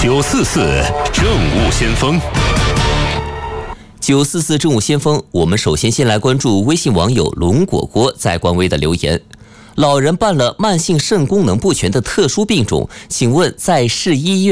944政务先锋 ，944政务先锋，我们首先来关注微信网友龙果果在官微的留言：老人患了慢性肾功能不全的特殊病种，请问在市医院